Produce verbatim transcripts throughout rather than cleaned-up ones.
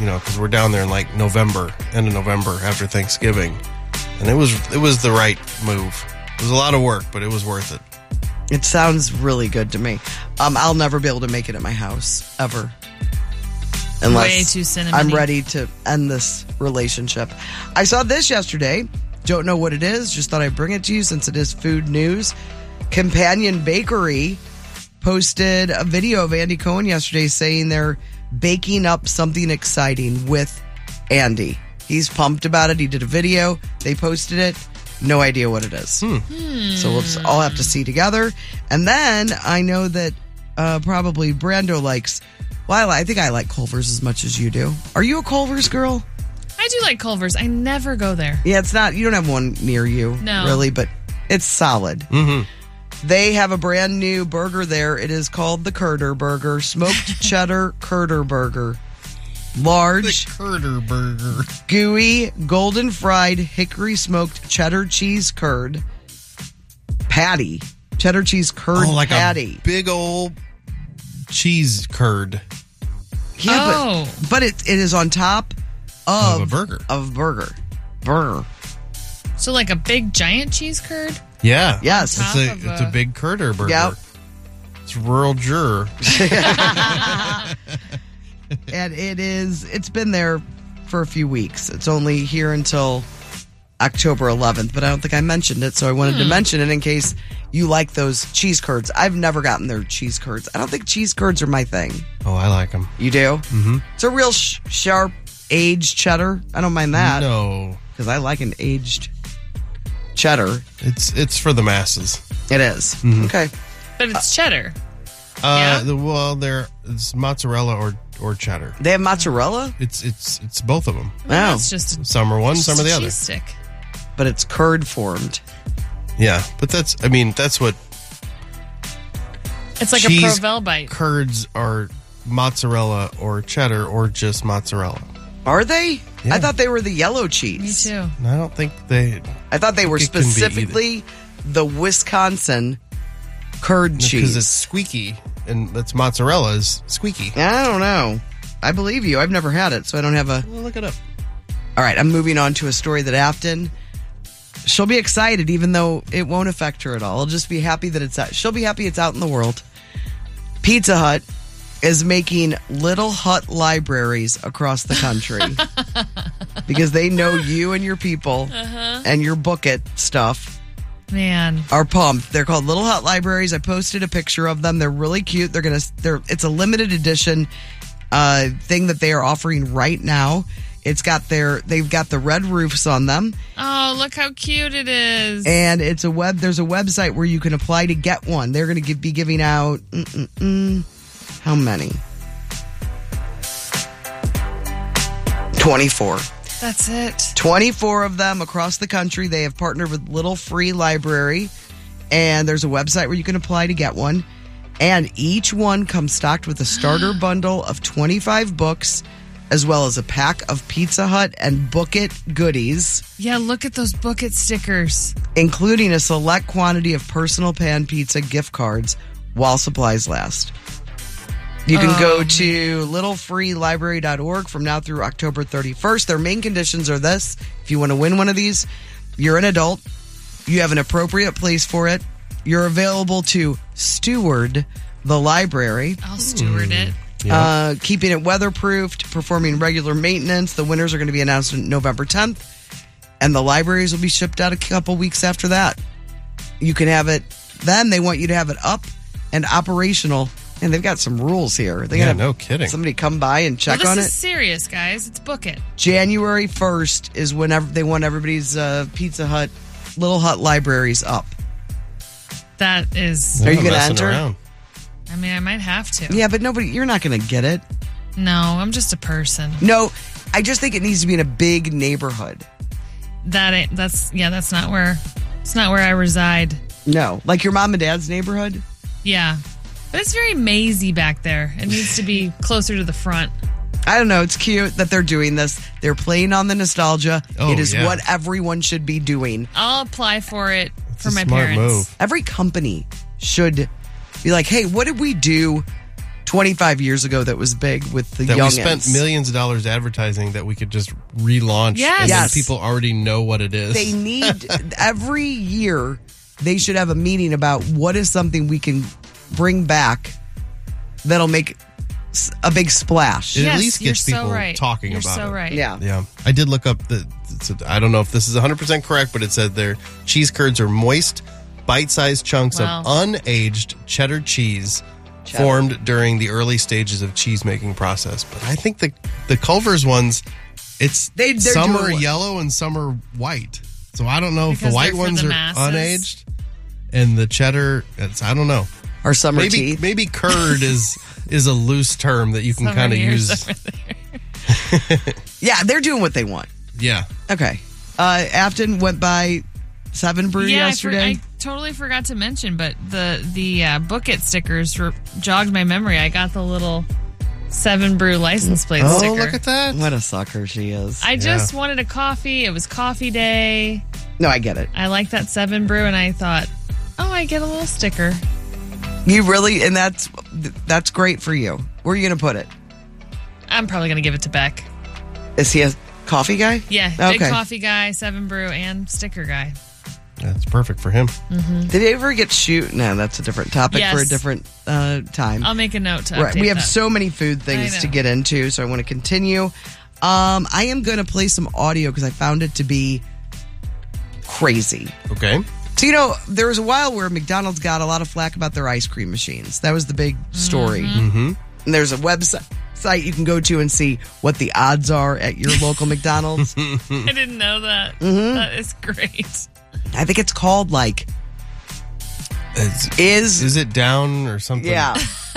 know, because we're down there in like November, end of November after Thanksgiving. And it was it was the right move. It was a lot of work, but it was worth it. It sounds really good to me. Um, I'll never be able to make it at my house, ever. Unless Way too cinnamony. I'm ready to end this relationship. I saw this yesterday. Don't know what it is. Just thought I'd bring it to you since it is food news. Companion Bakery posted a video of Andy Cohen yesterday saying they're baking up something exciting with Andy. He's pumped about it. He did a video. They posted it. No idea what it is. Hmm. Hmm. So we'll just all have to see together. And then I know that uh, probably Brando likes, well, I think I like Culver's as much as you do. Are you a Culver's girl? I do like Culver's. I never go there. Yeah, it's not, you don't have one near you, No. really, but it's solid. Mm-hmm. They have a brand new burger there. It is called the Curder Burger, smoked cheddar Curder Burger. Large, The Curder Burger. gooey, golden fried, hickory smoked cheddar cheese curd patty. Cheddar cheese curd Oh, like patty. a big old cheese curd Yeah, Oh. but but it it is on top of, of a burger. Of burger. Burger. So like a big giant cheese curd? Yeah. Yes. It's Top a, of it's a- a big Curder Burger. Yep. It's rural juror. And it is it's been there for a few weeks. It's only here until October eleventh, but I don't think I mentioned it, so I wanted Hmm. to mention it in case you like those cheese curds. I've never gotten their cheese curds. I don't think cheese curds are my thing. Oh, I like them. You do? Mm-hmm. It's a real sh- sharp aged cheddar. I don't mind that No. because I like an aged cheddar. It's it's for the masses. It is. Mhm. Okay. But it's cheddar. Uh, Yeah? the, well, there it's mozzarella or or cheddar. They have mozzarella, It's it's it's both of them. I mean, Oh. That's just a, Some are one, just some are a the other. cheese stick. but it's curd formed. Yeah, but that's I mean that's what It's like Cheese a Provel bite. curds are: mozzarella or cheddar or just mozzarella. Are they? Yeah. I thought they were the yellow Me cheese. too. And I don't think they I thought they were It can be specifically the Wisconsin curd because cheese. it's squeaky and that's mozzarella is squeaky. I don't know. I believe you. I've never had it, so I don't have a. Well, look it up. All right, I'm moving on to a story that Afton. She'll be excited, even though it won't affect her at all. I'll just be happy that it's out. She'll be happy it's out in the world. Pizza Hut is making Little Hut libraries across the country because they know you and your people Uh-huh. and your book it stuff Man. are pumped. They're called Little Hut Libraries. I posted a picture of them. They're really cute. They're gonna. They're. It's a limited edition uh, thing that they are offering right now. It's got their. They've got the red roofs on them, Oh, look how cute it is. and it's a web. There's a website where you can apply to get one. They're going to be giving out. Mm-mm-mm, how many? Twenty-four. That's it. twenty-four of them across the country. They have partnered with Little Free Library, and there's a website where you can apply to get one. And each one comes stocked with a starter bundle of twenty-five books, as well as a pack of Pizza Hut and Book It goodies, Yeah, look at those Book It stickers. including a select quantity of personal pan pizza gift cards while supplies last. You can Oh, go to little free library dot org from now through October thirty-first. Their main conditions are this. If you want to win one of these, you're an adult, you have an appropriate place for it, you're available to steward the library, I'll steward it. uh, keeping it weatherproofed, performing regular maintenance. The winners are going to be announced on November tenth, and the libraries will be shipped out a couple weeks after that. You can have it then. They want you to have it up and operational. And they've got some rules here. They Yeah, gotta no kidding. Somebody come by and check well, on this it. is serious, guys. It's Book It. January first is whenever they want everybody's uh, Pizza Hut, Little Hut libraries up. That is. Are you Not gonna messing enter? around. I mean, I might have to. Yeah, but nobody, you're not going to get it. No, I'm just a person. No, I just think it needs to be in a big neighborhood. That ain't. That's yeah. That's not where. It's not where I reside. No, like your mom and dad's neighborhood. Yeah, but it's very mazy back there. It needs to be closer to the front. I don't know. It's cute that they're doing this. They're playing on the nostalgia. Oh, it is yeah. what everyone should be doing. I'll apply for it It's for a my smart parents. move. Every company should be like, hey, what did we do twenty-five years ago that was big with the that youngins. we spent millions of dollars advertising that we could just relaunch. Yes. And Yes. then people already know what it is. They need, every year, they should have a meeting about what is something we can bring back that'll make s- a big splash. It Yes, at least gets you're so people right. talking You're about so it. right. Yeah. Yeah. I did look up the, it's a, I don't know if this is one hundred percent correct, but it said their cheese curds are moist, bite-sized chunks Wow. of unaged cheddar cheese Cheddar. formed during the early stages of cheese making process. But I think the the Culver's ones, it's They- they're some doing are what- yellow and some are white. So I don't know if Because the white they're for ones the are masses? unaged and the cheddar, it's, I don't know. Our summer Maybe teeth. maybe curd is is a loose term that you can Summer kind of here, use. summer there. Yeah, they're doing what they want. Yeah. Okay. Uh, Afton went by Seven Brew Yeah, I, for, yesterday. I totally forgot to mention, but the the uh, Book It stickers re- jogged my memory. I got the little Seven Brew license plate Oh, sticker. look at that. What a sucker she is. I just wanted a coffee. It was coffee day. no, I get it. I like that Seven Brew, and I thought, oh, I get a little sticker. You really, and that's that's great for you. Where are you going to put it? I'm probably going to give it to Beck. Is he a coffee guy? Yeah, Okay. big coffee guy, Seven Brew, and sticker guy. That's perfect for him. Did he ever get shoot? No, that's a different topic Yes. for a different uh, time. I'll make a note to Right. update We have that. so many food things I to know. get into, so I want to continue. Um, I am going to play some audio because I found it to be crazy. Okay. So, you know, there was a while where McDonald's got a lot of flack about their ice cream machines. That was the big story. Mm-hmm. And there's a website site you can go to and see what the odds are at your local McDonald's. I didn't know that. Mm-hmm. That is great. I think it's called like Is, is, is it down or something? yeah.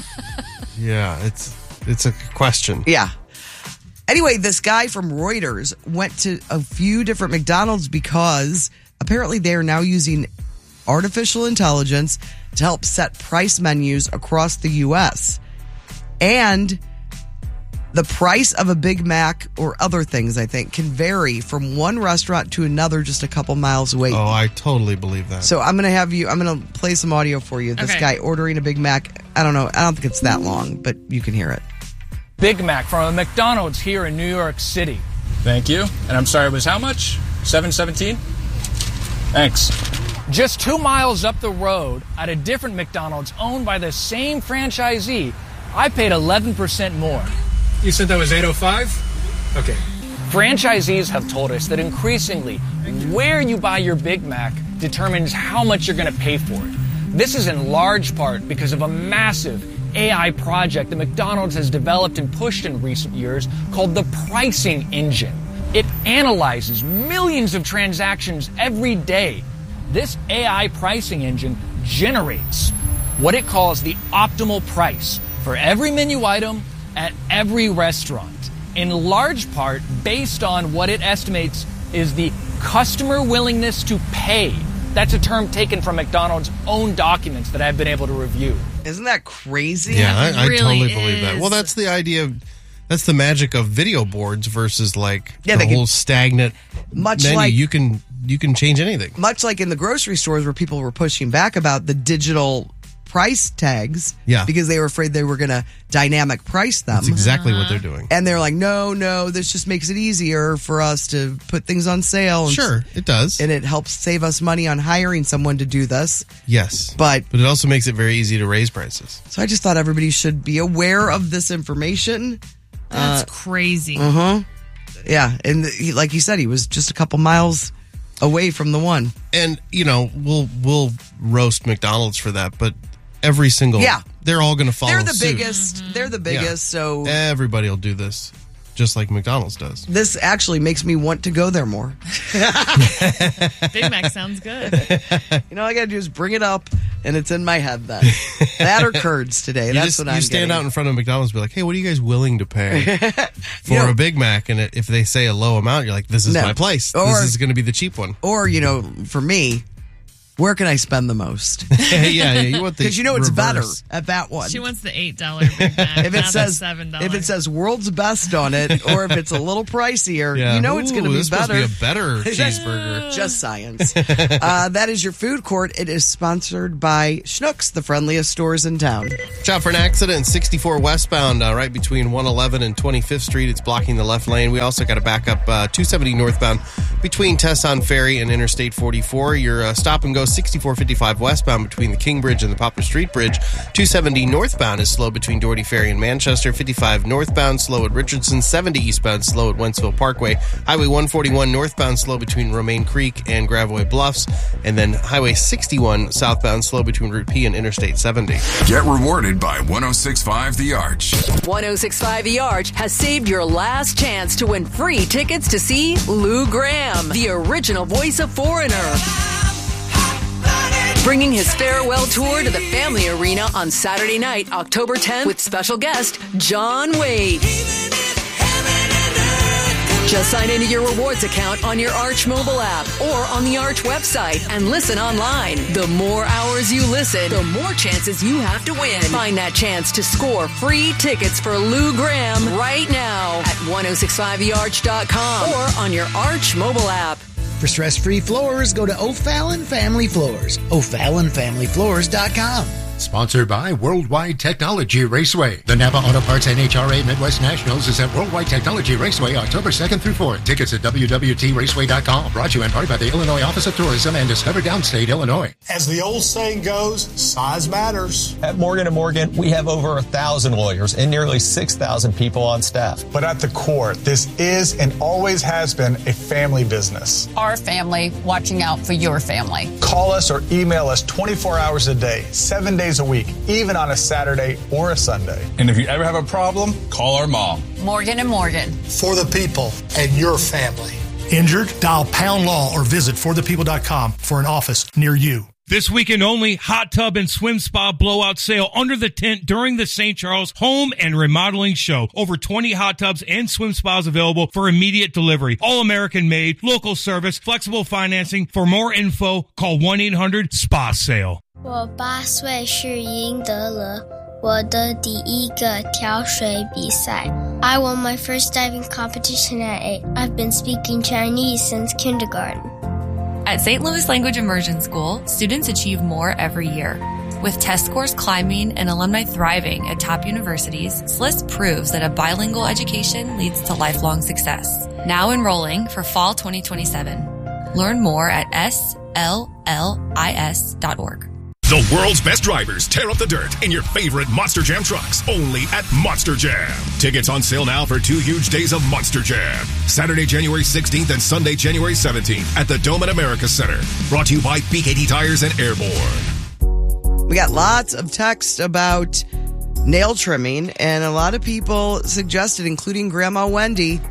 Yeah. It's it's a question. Yeah. Anyway, this guy from Reuters went to a few different McDonald's because apparently they are now using artificial intelligence to help set price menus across the U S. And the price of a Big Mac or other things, I think, can vary from one restaurant to another just a couple miles away. Oh, I totally believe that. So I'm going to have you, I'm going to play some audio for you. This Okay. guy ordering a Big Mac. I don't know. I don't think it's that long, but you can hear it. Big Mac from a McDonald's here in New York City. Thank you. And I'm sorry, it was how much? seven seventeen? Thanks. Just two miles up the road at a different McDonald's owned by the same franchisee, I paid eleven percent more. You said that was eight oh five? Okay. Franchisees have told us that increasingly, where you buy your Big Mac determines how much you're going to pay for it. This is in large part because of a massive A I project that McDonald's has developed and pushed in recent years called the Pricing Engine. It analyzes millions of transactions every day. This A I pricing engine generates what it calls the optimal price for every menu item at every restaurant, in large part based on what it estimates is the customer willingness to pay. That's a term taken from McDonald's own documents that I've been able to review. Isn't that crazy? yeah, I, I really totally believe that. is. Well, that's the idea of, that's the magic of video boards versus like Yeah, the they whole could- stagnant Much menu. like- you can you can change anything. Much like in the grocery stores where people were pushing back about the digital price tags. Yeah. Because they were afraid they were going to dynamic price them. That's exactly Uh-huh. what they're doing. And they're like, no, no, this just makes it easier for us to put things on sale. And, Sure, it does. And it helps save us money on hiring someone to do this. yes. But But it also makes it very easy to raise prices. so I just thought everybody should be aware of this information. That's crazy. Uh-huh. Yeah. And he, like you said, he was just a couple miles away from the one. And you know, we'll we'll roast McDonald's for that, but every single Yeah. they're all going to follow They're the suit. biggest. They're the biggest. So Everybody will do this, just like McDonald's does. this actually makes me want to go there more. Big Mac sounds good. You know, all I got to do is bring it up, and it's in my head then. That or curds today. You That's just what you I'm stand getting. out in front of McDonald's and be like, "Hey, what are you guys willing to pay for You know- a Big Mac?" And if they say a low amount, you're like, "This is No. my place. Or- this is going to be the cheap one." Or, you know, for me, Where can I spend the most? yeah, yeah, you want the Because you know it's reverse. better at that one. She wants the eight dollar Big Mac. if it not the says seven dollars. if it says world's best on it, or if it's a little pricier, Yeah. you know it's going to Ooh, be this better. must be a better cheeseburger. Just science. uh, that is your food court. It is sponsored by Schnucks, the friendliest stores in town. Watch out for an accident, sixty-four westbound, uh, right between one eleven and twenty-fifth Street. It's blocking the left lane. We also got to back up uh, two seventy northbound between Tesson Ferry and Interstate forty-four. Your uh, stop and go sixty-four fifty-five westbound between the King Bridge and the Poplar Street Bridge. two seventy northbound is slow between Doherty Ferry and Manchester. fifty-five northbound slow at Richardson. seventy eastbound slow at Wentzville Parkway. Highway one forty-one northbound slow between Romaine Creek and Gravois Bluffs. And then Highway sixty-one southbound slow between Route P and Interstate seventy. Get rewarded by one oh six point five The Arch. one oh six point five The Arch has saved your last chance to win free tickets to see Lou Graham, the original voice of Foreigner, bringing his farewell tour to the Family Arena on Saturday night, October tenth, with special guest John Wade. Just sign into your rewards account on your Arch mobile app or on the Arch website and listen online. The more hours you listen, the more chances you have to win. Find that chance to score free tickets for Lou Graham right now at ten sixty-five the arch dot com or on your Arch mobile app. For stress-free floors, go to O'Fallon Family Floors, O'Fallon Family Floors dot com. Sponsored by Worldwide Technology Raceway. The Napa Auto Parts N H R A Midwest Nationals is at Worldwide Technology Raceway October second through fourth. Tickets at w w t raceway dot com. Brought to you in part by the Illinois Office of Tourism and Discover Downstate, Illinois. As the old saying goes, size matters. At Morgan and Morgan, we have over a thousand lawyers and nearly six thousand people on staff. But at the core, this is and always has been a family business. Our family watching out for your family. Call us or email us twenty-four hours a day, seven days a week, even on a Saturday or a Sunday. And if you ever have a problem, call our mom. Morgan and Morgan. For the people and your family. Injured? Dial Pound Law or visit for the people dot com for an office near you. This weekend only, hot tub and swim spa blowout sale under the tent during the Saint Charles Home and Remodeling Show. Over twenty hot tubs and swim spas available for immediate delivery. All American made, local service, flexible financing. For more info, call one eight hundred S P A sale. 我八岁时赢得了我的第一个跳水比赛. I won my first diving competition at eight. I've been speaking Chinese since kindergarten. At Saint Louis Language Immersion School, students achieve more every year. With test scores climbing and alumni thriving at top universities, S L I S proves that a bilingual education leads to lifelong success. Now enrolling for fall twenty twenty-seven. Learn more at S L L I S dot org. The world's best drivers tear up the dirt in your favorite Monster Jam trucks, only at Monster Jam. Tickets on sale now for two huge days of Monster Jam. Saturday, January sixteenth and Sunday, January seventeenth at the Dome at America Center. Brought to you by B K T Tires and Airborne. We got lots of text about nail trimming, and a lot of people suggested, including Grandma Wendy,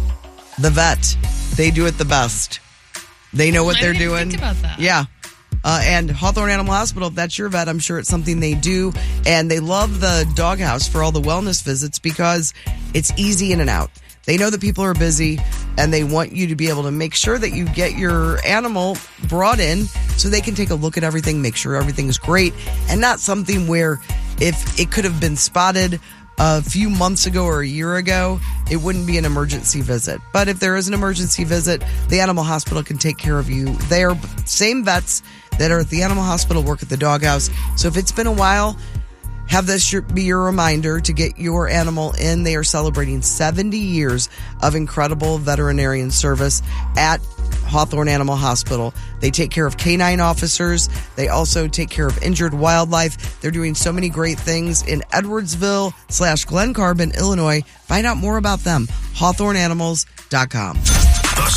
the vet. They do it the best. They know what I they're didn't doing. Think about that. Yeah. Uh, and Hawthorne Animal Hospital, if that's your vet, I'm sure it's something they do. And they love the doghouse for all the wellness visits because it's easy in and out. They know that people are busy and they want you to be able to make sure that you get your animal brought in so they can take a look at everything, make sure everything is great, and not something where if it could have been spotted a few months ago or a year ago, it wouldn't be an emergency visit. But if there is an emergency visit, the animal hospital can take care of you. They're same vets that are at the animal hospital work at the doghouse. So if it's been a while, have this be your reminder to get your animal in. They are celebrating seventy years of incredible veterinarian service at Hawthorne Animal Hospital. They take care of canine officers. They also take care of injured wildlife. They're doing so many great things in Edwardsville slash Glen Carbon, Illinois. Find out more about them. Hawthorne Animals dot com.